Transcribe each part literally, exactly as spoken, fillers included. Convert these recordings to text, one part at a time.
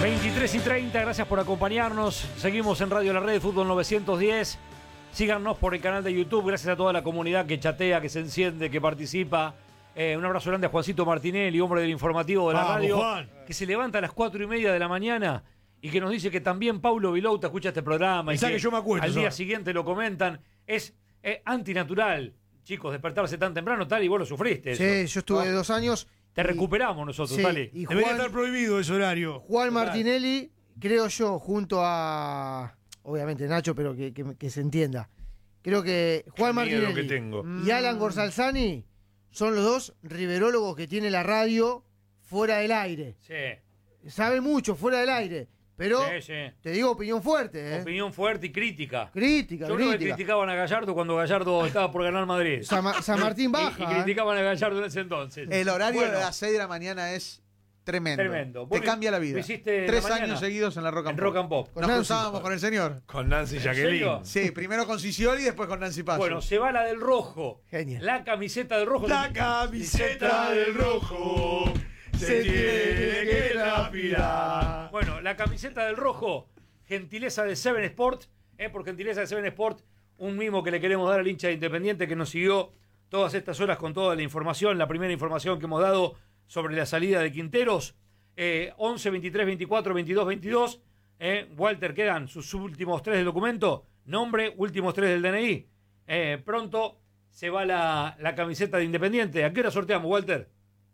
veintitrés y treinta, gracias por acompañarnos. Seguimos en Radio La Red de Fútbol novecientos diez. Síganos por el canal de YouTube. Gracias a toda la comunidad que chatea, que se enciende, que participa. Eh, un abrazo grande a Juancito Martinelli, hombre del informativo de la Vamos, radio, Juan. que se levanta a las cuatro y media de la mañana y que nos dice que también Paulo Vilouta escucha este programa. Pensá y que, que yo me acuerdo, al día ¿sabes? siguiente lo comentan. Es eh, antinatural, chicos, despertarse tan temprano, tal, y vos lo sufriste. Sí, eso. yo estuve ¿No? dos años. Te y- recuperamos nosotros, sí, dale. y Debería Juan- estar prohibido ese horario. Juan Martinelli, creo yo, junto a, obviamente Nacho, pero que, que- que se entienda. Creo que Juan Qué miedo Martinelli que tengo. y Alan Gorsalzani son los dos riverólogos que tiene la radio fuera del aire. Sí, Sabe mucho fuera del aire, pero sí, sí. te digo opinión fuerte, ¿eh? Opinión fuerte y crítica. Crítica, Yo creo que crítica. criticaban a Gallardo cuando Gallardo estaba por ganar Madrid. San, Ma- San Martín Y- baja. Y, ¿eh? criticaban a Gallardo en ese entonces. El horario Bueno, de las seis de la mañana es tremendo. Tremendo. Te Vos cambia la lo vida. hiciste en Tres la mañana. años seguidos en la Rock and en Pop. Rock and Pop. Con Nos Nancy. cruzábamos con el señor. Con Nancy ¿En Jacqueline. serio? Sí, primero con Sicioli y después con Nancy Paso. Bueno, se va la del rojo. Genial. La camiseta del rojo. La camiseta del rojo se tiene que lapidar. Bueno, la camiseta del rojo, gentileza de Seven Sport, eh, por gentileza de Seven Sport, un mimo que le queremos dar al hincha de Independiente que nos siguió todas estas horas con toda la información, la primera información que hemos dado sobre la salida de Quinteros. Eh, once, veintitrés, veinticuatro, veintidós, veintidós. Eh, Walter, quedan sus últimos tres del documento, nombre, últimos tres del D N I. Eh, pronto se va la, la camiseta de Independiente. ¿A qué hora sorteamos, Walter?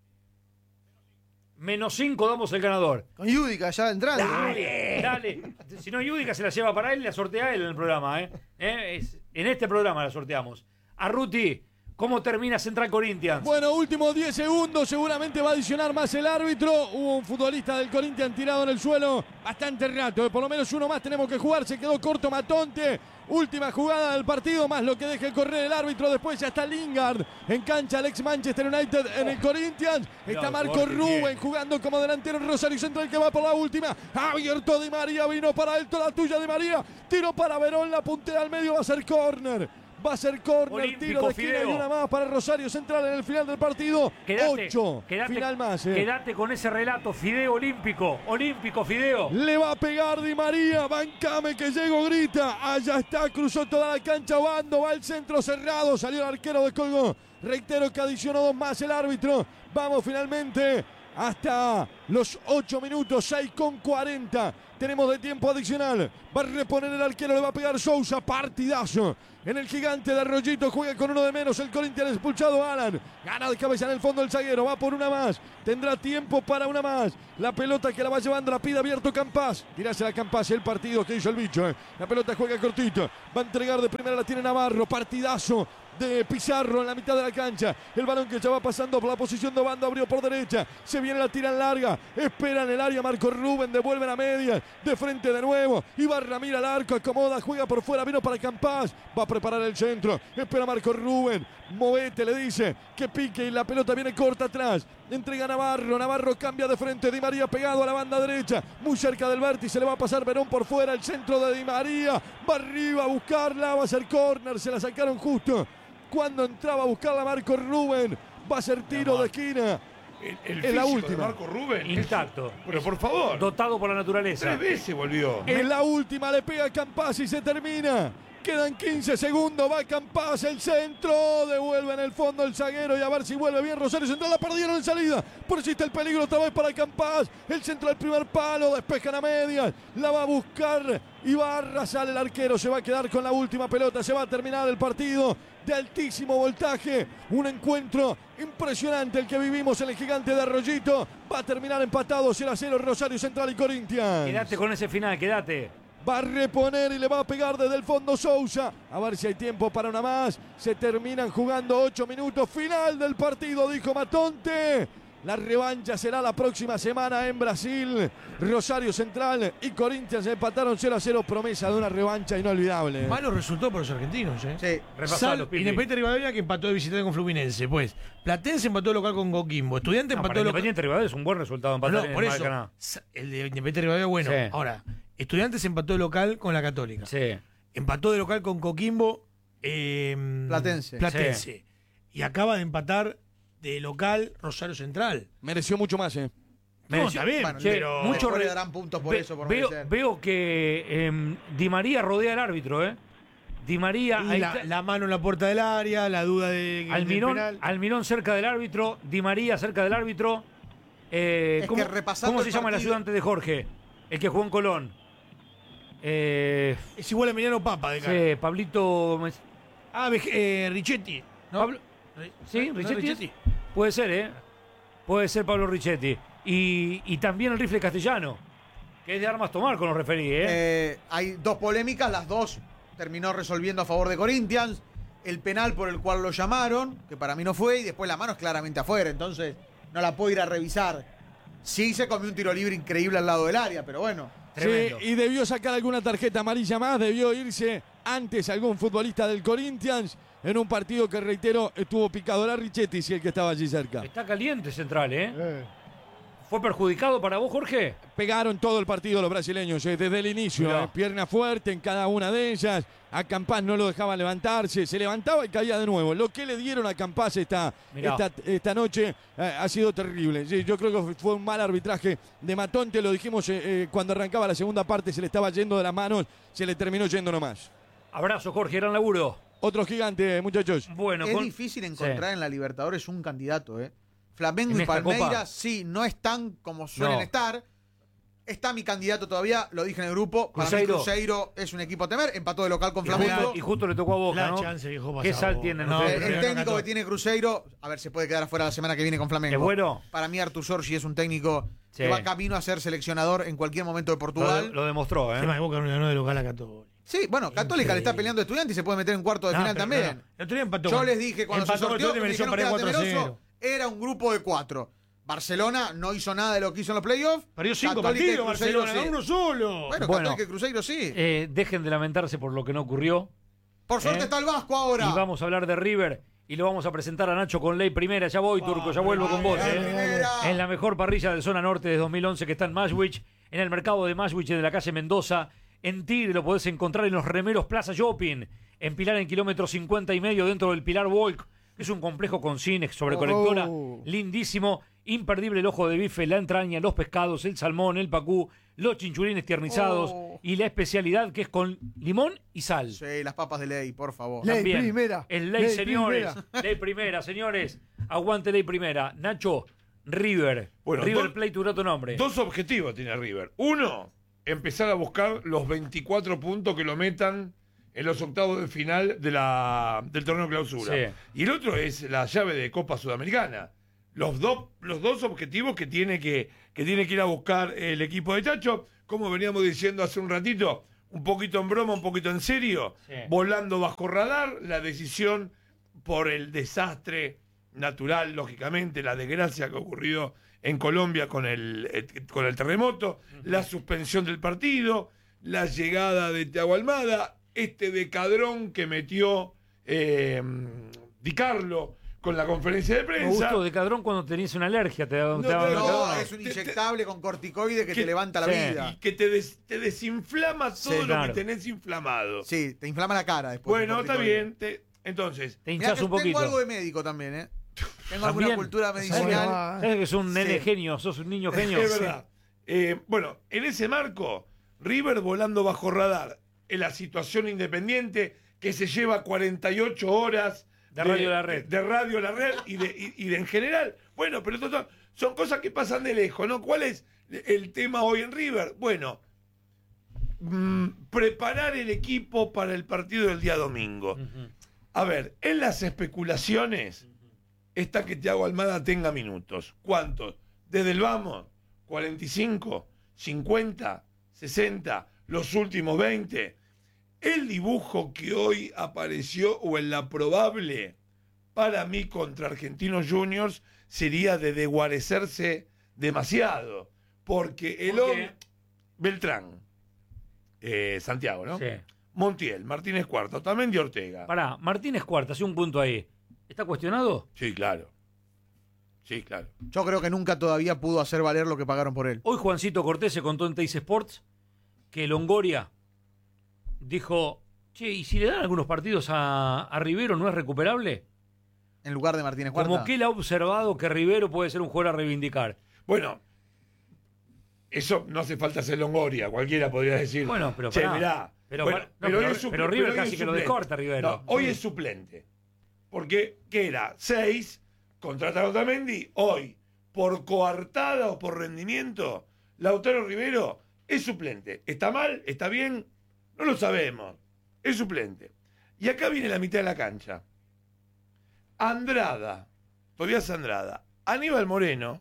Menos cinco damos el ganador. Con Yudica ya entrando. Dale, dale. Si no, Yudica se la lleva para él y la sortea él en el programa. ¿eh? ¿Eh? Es- en este programa la sorteamos. Arruti, ¿cómo termina Central Corinthians? Bueno, últimos diez segundos, seguramente va a adicionar más el árbitro. Hubo un futbolista del Corinthians tirado en el suelo bastante rato, eh. Por lo menos uno más tenemos que jugar, se quedó corto Matonte. Última jugada del partido, más lo que deje correr el árbitro. Después ya está Lingard en cancha, el ex Manchester United en el Corinthians. Está Mirá, Marco Jorge, Rubén bien. jugando como delantero en Rosario Central, que va por la última. Abierto Di María, vino para él, toda tuya Di María. Tiro para Verón, la puntea al medio, va a ser córner. Va a ser córner, Olímpico, tiro de esquina Fideo. y una más para Rosario Central en el final del partido. Quedate, Ocho, quedate, final más. eh. quedate con ese relato, Fideo olímpico. Olímpico, Fideo. Le va a pegar Di María, bancame que llego, grita. Allá está, cruzó toda la cancha, Bando, va al centro cerrado, salió el arquero, descolgó. Reitero que adicionó dos más el árbitro. Vamos finalmente hasta los ocho minutos, seis con cuarenta. Tenemos de tiempo adicional. Va a reponer el arquero, le va a pegar Sousa, partidazo. En el gigante de Arroyito juega con uno de menos. El Corinthians expulsado Alan. Gana de cabeza en el fondo el zaguero. Va por una más. Tendrá tiempo para una más. La pelota que la va llevando, la pide abierto Campas. Tirásela a Campas, el partido que hizo el bicho. eh. La pelota juega cortito. Va a entregar de primera, la tiene Navarro. Partidazo de Pizarro en la mitad de la cancha. El balón que ya va pasando por la posición de Bando, abrió por derecha. Se viene la tira en larga. Espera en el área Marco Rubén. Devuelven a media. De frente de nuevo. Ibarra mira al arco. Acomoda. Juega por fuera. Vino para Campas. Va a preparar el centro. Espera Marco Rubén. Movete, le dice. Que pique y la pelota viene corta atrás. Entrega a Navarro. Navarro cambia de frente. Di María pegado a la banda derecha. Muy cerca del vértice. Le va a pasar Verón por fuera. El centro de Di María. Va arriba a buscarla. Va a ser córner. Se la sacaron justo cuando entraba a buscarla Marco Rubén. Va a ser tiro de esquina. El, el En la físico de última. Marco Rubén. Intacto. es- Pero por favor. Dotado por la naturaleza. Tres veces volvió. En la última le pega Campas y se termina. Quedan quince segundos, va Campas, el centro, devuelve en el fondo el zaguero y a ver si vuelve bien Rosario Central, la perdieron en salida, persiste el peligro otra vez para Campas, el centro del primer palo, despejan a medias, la va a buscar Ibarra, sale el arquero, se va a quedar con la última pelota, se va a terminar el partido de altísimo voltaje, un encuentro impresionante el que vivimos en el gigante de Arroyito, va a terminar empatado cero a cero Rosario Central y Corinthians. Quédate con ese final, quédate. Va a reponer y le va a pegar desde el fondo Sousa. A ver si hay tiempo para una más. Se terminan jugando ocho minutos. Final del partido, dijo Matonte. La revancha será la próxima semana en Brasil. Rosario Central y Corinthians empataron cero a cero. Promesa de una revancha inolvidable. Malos resultados para los argentinos, ¿eh? Sí. Repasalo, Sal, Pipi. Independiente Rivadavia que empató de visitante con Fluminense. Pues Platense empató de local con Coquimbo. Estudiante No, empató para de local. Independiente Rivadavia es un buen resultado empatar No, en por el eso. Maracaná. sa- El de Independiente Rivadavia, bueno. Sí. Ahora, Estudiantes empató de local con la Católica. Sí. Empató de local con Coquimbo. eh, Platense. Platense. Y acaba de empatar de local Rosario Central. Mereció mucho más, ¿eh? Me No, decía- está bien, Bueno, Che, pero... mucho después re- le darán puntos por Ve- eso, por veo, merecer. veo que eh, Di María rodea al árbitro, ¿eh? Di María, Y ahí la, está- la mano en la puerta del área, la duda de del Almirón, penal. Almirón cerca del árbitro, Di María cerca del árbitro. Eh, Es ¿cómo, que repasando cómo se el llama el partido- ayudante de Jorge? El que jugó en Colón. Eh, Es igual a Emiliano Papa de cara. sí, Pablito. Ah, Vej- eh, Richetti. ¿no? Pablo- ¿Sí? ¿No? ¿Richetti? Richetti. Puede ser, ¿eh? Puede ser Pablo Richetti. Y, y también el rifle castellano, que es de armas tomar con los referí, ¿eh? Eh, hay dos polémicas, las dos terminó resolviendo a favor de Corinthians. El penal por el cual lo llamaron, que para mí no fue, y después la mano es claramente afuera, entonces no la puedo ir a revisar. Sí se comió un tiro libre increíble al lado del área, pero bueno. Sí, Tremendo. y debió sacar alguna tarjeta amarilla más, debió irse antes algún futbolista del Corinthians en un partido que, reitero, estuvo picado la Richetti, si el que estaba allí cerca. Está caliente Central, ¿eh? ¿Fue perjudicado para vos, Jorge? Pegaron todo el partido los brasileños eh, desde el inicio, Mirá. eh, pierna fuerte en cada una de ellas. A Campás no lo dejaban levantarse, se levantaba y caía de nuevo. Lo que le dieron a Campás esta, Mirá. esta, esta noche eh, ha sido terrible. Sí, yo creo que fue un mal arbitraje de Matonte, lo dijimos eh, eh, cuando arrancaba la segunda parte, se le estaba yendo de las manos, se le terminó yendo nomás. Abrazo, Jorge, gran laburo. Otro gigante, muchachos. Bueno, es con- difícil encontrar Sí. en la Libertadores un candidato, ¿eh? Flamengo ¿En y esta Palmeiras, Copa? sí, no están como suelen No. estar. Está mi candidato todavía, lo dije en el grupo. Para mí Cruzeiro. Cruzeiro es un equipo a temer, empató de local con y, Flamengo. justo, y justo le tocó a Boca, La ¿no? chance, viejo, ¿Qué pasado. sal tienen No, ustedes? El, pero el no técnico ganó. que tiene Cruzeiro, a ver, se puede quedar afuera la semana que viene con Flamengo. ¿Es bueno? Para mí Artur Sorgi es un técnico Sí. que va camino a ser seleccionador en cualquier momento de Lo, Portugal. de- lo demostró, ¿eh? Tema de Boca no le ganó de local a Católica. Sí, bueno, Católica le está peleando a Estudiantes y se puede meter en cuarto de No, final pero también. no, no. El otro día empató Yo con- les dije cuando se empató con sorteó, Estudiantes, me mereció dijeron perder que era cuatro a temeroso, cero. era un grupo de cuatro. Barcelona no hizo nada de lo que hizo en los playoffs. Perdió cinco Católica y partidos, Cruzeiro Barcelona, sí. uno solo. Bueno, Bueno. Católica y Cruzeiro sí. Eh, dejen de lamentarse por lo que no ocurrió. Por suerte ¿eh? está el Vasco ahora. Y vamos a hablar de River y lo vamos a presentar a Nacho con Ley Primera. Ya voy, Turco, ya vuelvo con vos. Ley ¿eh? Primera. En la mejor parrilla de zona norte de dos mil once que está en Mashwich, en el mercado de Mashwich de la calle Mendoza. En Tigre lo podés encontrar en los remeros Plaza Shopping. En Pilar en kilómetro cincuenta y medio dentro del Pilar Walk. Es un complejo con cines sobre colectora. Oh. Lindísimo. Imperdible el ojo de bife, la entraña, los pescados, el salmón, el pacú, los chinchulines tiernizados Oh. y la especialidad que es con limón y sal. Sí, las papas de ley, por favor. Ley También. primera. El ley, Ley señores. primera. Ley primera, señores. Aguante ley primera. Nacho, River. Bueno, River dos- Plate, tu nombre. Dos objetivos tiene River. Uno, empezar a buscar los veinticuatro puntos que lo metan en los octavos de final de la, del torneo clausura. Sí. Y el otro es la llave de Copa Sudamericana. Los dos, los dos objetivos que tiene que, que tiene que ir a buscar el equipo de Chacho, como veníamos diciendo hace un ratito, un poquito en broma, un poquito en serio, Sí. volando bajo radar, la decisión por el desastre natural, lógicamente, la desgracia que ha ocurrido en Colombia con el, eh, con el terremoto, la suspensión del partido, la llegada de Thiago Almada, este decadrón que metió eh, Di Carlo con la conferencia de Me prensa. gustó de Cadrón cuando tenías una alergia. Te, te No, daba- pero- te No, daba- es un inyectable con corticoide que que- te levanta la sí. vida. Y que te, des- te desinflama todo Sí, lo claro. que tenés inflamado. Sí, te inflama la cara después. Bueno, el está corticoide. bien. te- entonces, te Mirá hinchás que un tengo poquito. algo de médico también, ¿eh? Tengo alguna También. cultura ¿Sabés medicinal. Ah. que- sabés que es un nene Sí. genio? Sos un niño genio. es verdad. Eh, bueno, en ese marco, River volando bajo radar en la situación independiente que se lleva cuarenta y ocho horas De Radio La Red. De, de Radio La Red y de, y, y de en general. Bueno, pero esto son, son cosas que pasan de lejos, ¿no? ¿Cuál es el tema hoy en River? Bueno, mm, preparar el equipo para el partido del día domingo. Ujú. A ver, en las especulaciones está que Thiago Almada tenga minutos. ¿Cuántos? Desde el vamos, cuarenta y cinco, cincuenta, sesenta, los últimos veinte. El dibujo que hoy apareció, o en la probable, para mí contra Argentinos Juniors, sería de desguarecerse demasiado. Porque el ¿Por qué? hombre. Beltrán, eh, Santiago, ¿no? Sí. Montiel, Martínez Cuarto, también de Ortega. Pará, Martínez Cuarta, hace un punto ahí. ¿Está cuestionado? Sí, claro. Sí, claro. Yo creo que nunca todavía pudo hacer valer lo que pagaron por él. Hoy Juancito Cortés se contó en Teis Sports que Longoria dijo, che, ¿y si le dan algunos partidos a, a Rivero no es recuperable? En lugar de Martínez Cuarta. Como que él ha observado que Rivero puede ser un jugador a reivindicar. Bueno, eso no hace falta hacer Longoria, cualquiera podría decir. Bueno, pero che, pará. mirá. Pero, Bueno, no, pero, hoy es pero supl- River hoy casi es que lo suplente. descorta, Rivero. No, hoy es suplente. Porque, ¿qué era? Seis, contrata a Otamendi. Hoy, por coartada o por rendimiento, Lautaro Rivero es suplente. ¿Está mal? ¿Está bien? No lo sabemos. Es suplente. Y acá viene la mitad de la cancha. Andrada, Tobias Andrada, Aníbal Moreno,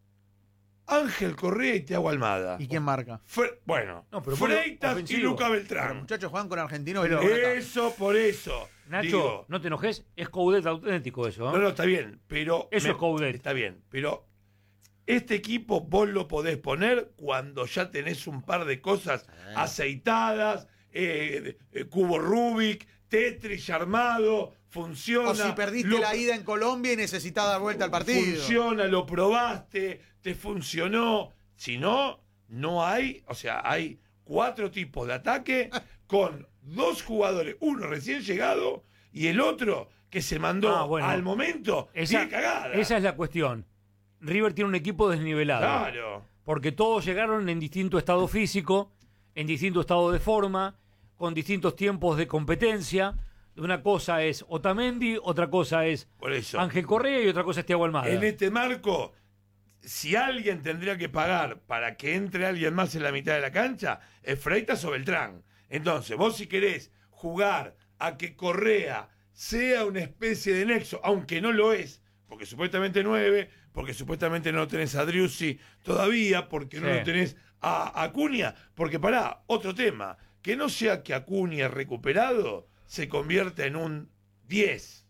Ángel Correa y Thiago Almada. ¿Y quién marca? Fre- bueno, No, pero Freitas y ofensivo. Luca Los Beltrán. muchachos juegan con argentinos y Pero- no acá. Eso, por eso. Nacho, digo, no te enojes, es Coudet auténtico eso. ¿eh? no, no, está bien, pero... Eso es Coudet. Está bien, pero este equipo vos lo podés poner cuando ya tenés un par de cosas aceitadas, eh, eh, cubo Rubik, Tetris armado, funciona. O si perdiste lo- la ida en Colombia y necesitas dar vuelta al partido. Funciona, lo probaste, te funcionó. Si no, no hay, o sea, hay cuatro tipos de ataque con dos jugadores, uno recién llegado y el otro que se mandó Ah, bueno. al momento Esa, bien cagada. esa es la cuestión. River tiene un equipo desnivelado. Claro. Porque todos llegaron en distinto estado físico, en distinto estado de forma, con distintos tiempos de competencia. Una cosa es Otamendi, otra cosa es Por eso. Ángel Correa y otra cosa es Thiago Almada. En este marco, si alguien tendría que pagar para que entre alguien más en la mitad de la cancha, es Freitas o Beltrán. Entonces, vos si querés jugar a que Correa sea una especie de nexo, aunque no lo es, porque supuestamente nueve, porque supuestamente no tenés a Driussi todavía, porque no Sí. lo tenés a Acuña, porque pará, otro tema, que no sea que Acuña recuperado se convierta en un diez,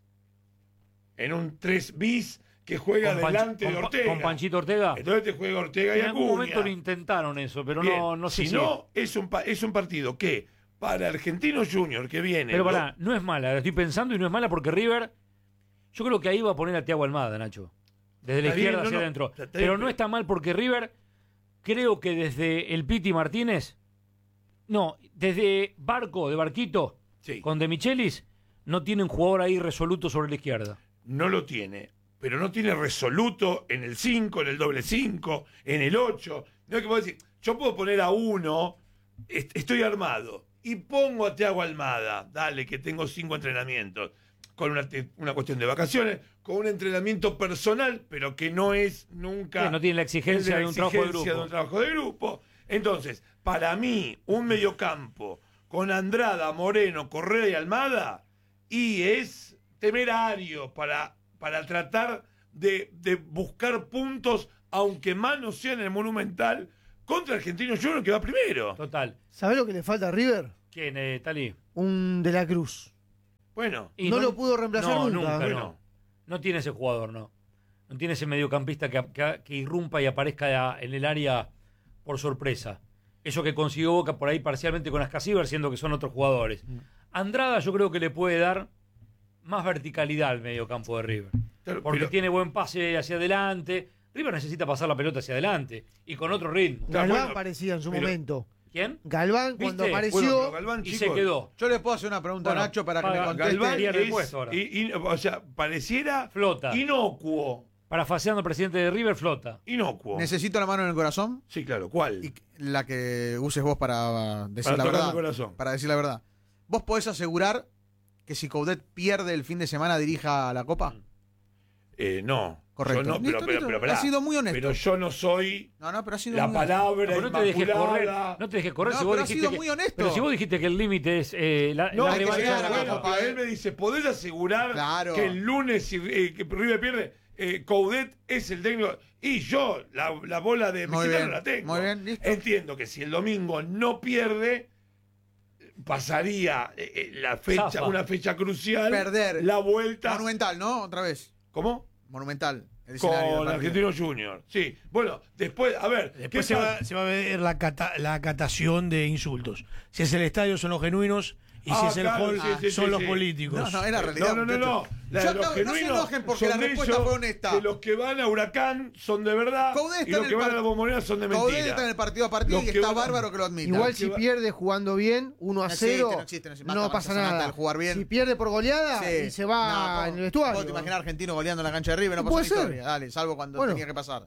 en un tres bis que juega Con Panch- delante con de Pa- Ortega. Con Panchito Ortega. Entonces te juega Ortega y En algún Acuña. momento lo intentaron eso, pero Bien, no, no sé si si. no, es un, pa- es un partido que para Argentino Junior que viene... Pero lo- pará, no es mala, la estoy pensando y no es mala porque River. Yo creo que ahí va a poner a Thiago Almada, Nacho. Desde la Está bien, izquierda no, hacia no, adentro. está- está Pero bien, no pero- está mal porque River, creo que desde el Piti Martínez. No, desde Barco, de Barquito, Sí, con De Michelis, no tiene un jugador ahí resoluto sobre la izquierda. no lo tiene, pero no tiene resoluto en el cinco, en el doble cinco, en el ocho. No es que puedo decir, yo puedo poner a uno, est- estoy armado, y pongo a Thiago Almada, dale, que tengo cinco entrenamientos, con una, te- una cuestión de vacaciones, con un entrenamiento personal, pero que no es nunca... Que no tiene la exigencia la de un trabajo de exigencia grupo. de un trabajo de grupo. Entonces, para mí, un mediocampo con Andrada, Moreno, Correa y Almada, y es temerario para, para tratar de, de buscar puntos, aunque más no sea en el Monumental, contra Argentino Junior que va primero. Total. ¿Sabés lo que le falta a River? ¿Quién, eh, Talí? Un De la Cruz. Bueno, Y No lo pudo reemplazar no, nunca. nunca, Bueno. no. No tiene ese jugador, no. No tiene ese mediocampista que, que- que irrumpa y aparezca en el área por sorpresa. Eso que consiguió Boca por ahí parcialmente con Ascasíbar, siendo que son otros jugadores. Andrada yo creo que le puede dar más verticalidad al mediocampo de River. claro, Porque pero- tiene buen pase hacia adelante. River necesita pasar la pelota hacia adelante. Y con otro ritmo. Galván bueno, parecía en su pero- momento. ¿Quién? Galván cuando ¿Viste? apareció. bueno, pero Galván, Y chicos, se quedó. Yo le puedo hacer una pregunta Bueno, a Nacho para que paga- me conteste. Galván pierde el es- puesto ahora. y- y- o sea, pareciera Flota. inocuo. Parafaseando al presidente de River, flota. Inocuo. Necesito la mano en el corazón Sí, claro. ¿Cuál? y la que uses vos para decir Para la tocar verdad. mi corazón. Para decir la verdad. ¿Vos podés asegurar que si Coudet pierde el fin de semana dirija la Copa? Eh, no. Correcto. Yo no, Listo, pero, pero, listo. pero, pará. Ha sido muy honesto. Pero yo no soy No, no, pero ha sido la muy honesto. palabra No, pero no te dejes correr. inmaculada. No te dejes correr No, si vos pero ha dijiste sido que, muy honesto. Pero si vos dijiste que el límite es eh, la, No, la hay que revancha llegar de a la la Copa. Copa. pero él me dice, ¿podés asegurar Claro. que el lunes si eh, que River pierde, eh, Coudet es el técnico? Y yo la, la bola de Muy mexicano bien, la tengo. muy bien, listo. Entiendo que si el domingo no pierde, pasaría eh, eh, la fecha, Zafa. una fecha crucial, Perder. la vuelta. Monumental, ¿no? Otra vez. ¿Cómo? Monumental. El escenario del Con partido. Argentino Junior. Sí. Bueno, después, a ver, Después ¿qué se pasa? va, se va a ver la, cata- la catación de insultos. Si es el estadio son los genuinos y si Ah, es el claro, hall sí, sí, son sí, los sí. políticos. No, no, era realidad. No, no, no, no. muchachos. La de Yo los no- no se genuinos enojen porque son la de respuesta ellos, fue honesta. que los que van a Huracán son de verdad Coudet y está los en que el van a par- la Bombonera son de Coudet mentira. está en el partido a partido Los y que está van- bárbaro que lo admita. Igual que si va- pierde jugando bien, uno a No cero, existe, no existe, no existe. no Mata, pasa mata, nada. mata, jugar bien. Si pierde por goleada Sí. y se va No, en el ¿Vos vestuario. te imaginas Argentino goleando en la cancha de River? No pasa Puede una ser. historia. Dale, salvo cuando Bueno. tenía que pasar.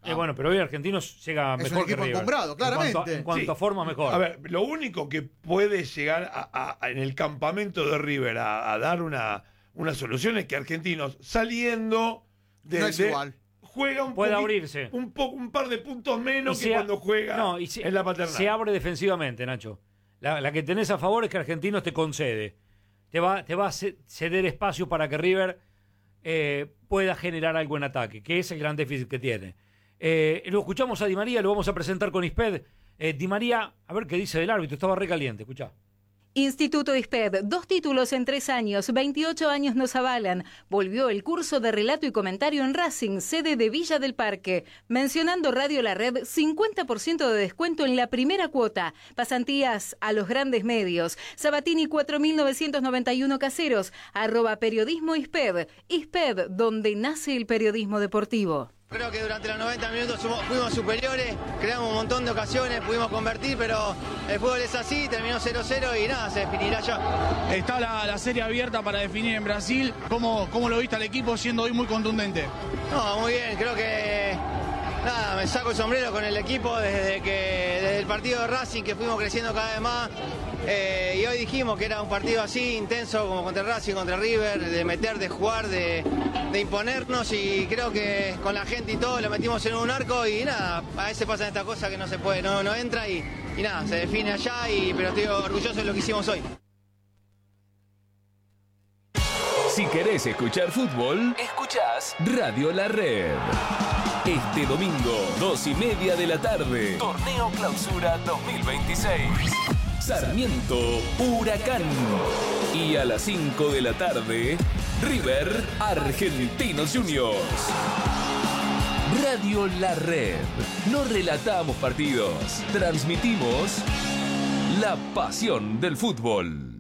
Eh, bueno, pero hoy Argentinos llega Es un mejor que equipo River. encumbrado, claramente. En cuanto a, en cuanto Sí. a forma, mejor. A ver, lo único que puede llegar a, a- a- en el campamento de River a, a dar una, una solución es que Argentinos saliendo de, No es de- igual. juega un, Puede poqui- abrirse. un, po- un par de puntos menos Y que se a- cuando juega no, y se, en la paternal. se abre defensivamente, Nacho. La, la que tenés a favor es que Argentinos te concede. Te va, te va a ce- ceder espacio para que River eh, pueda generar algo en ataque, que es el gran déficit que tiene. Eh, lo escuchamos a Di María, lo vamos a presentar con Isped. Eh, Di María, a ver qué dice del árbitro, estaba recaliente, escuchá. Instituto Isped, dos títulos en tres años, veintiocho años nos avalan. Volvió el curso de relato y comentario en Racing, sede de Villa del Parque. Mencionando Radio La Red, cincuenta por ciento de descuento en la primera cuota. Pasantías a los grandes medios. Sabatini cuatro mil novecientos noventa y uno Caseros, arroba periodismo Isped. Isped, donde nace el periodismo deportivo. Creo que durante los noventa minutos fuimos, fuimos superiores, creamos un montón de ocasiones, pudimos convertir, pero el fútbol es así, terminó cero cero y nada, se definirá ya. Está la, la serie abierta para definir en Brasil. ¿Cómo, cómo lo viste al equipo siendo hoy muy contundente? No, muy bien, creo que nada, me saco el sombrero con el equipo desde que desde el partido de Racing que fuimos creciendo cada vez más. Eh, y hoy dijimos que era un partido así, intenso, como contra Racing, contra River, de meter, de jugar, de, de imponernos, y creo que con la gente y todo lo metimos en un arco y nada, a veces pasan estas cosas que no se puede, no, no entra y, y nada, se define allá, y, pero estoy orgulloso de lo que hicimos hoy. Si querés escuchar fútbol, escuchás Radio La Red. Este domingo, dos y media de la tarde, Torneo Clausura dos mil veintiséis. Sarmiento, Huracán. Y a las cinco de la tarde, River, Argentinos Juniors. Radio La Red. No relatamos partidos, transmitimos la pasión del fútbol.